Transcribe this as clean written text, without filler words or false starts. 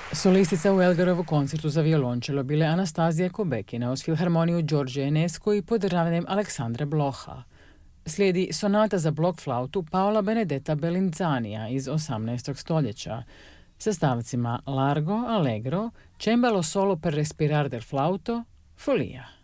Solistica u Elgarovu koncertu za violončelo bile Anastazija Kobekina uz filharmoniju Đorđe Enescu i pod državljanjem Aleksandra Bloha. Slijedi sonata za blok flautu Paola Benedetta Bellinzanija iz 18. stoljeća sa stavcima Largo, Allegro, Cembalo solo per respirar del flauto, Folija.